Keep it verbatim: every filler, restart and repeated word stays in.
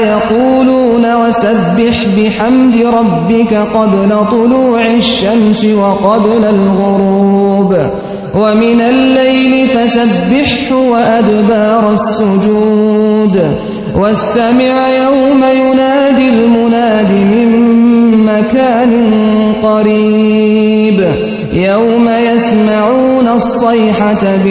يقولون وسبح بحمد ربك قبل طلوع الشمس وقبل الغروب ومن الليل فسبحه وأدبار السجود واستمع يوم ينادي المناد من مكان قريب يوم يسمعون الصيحة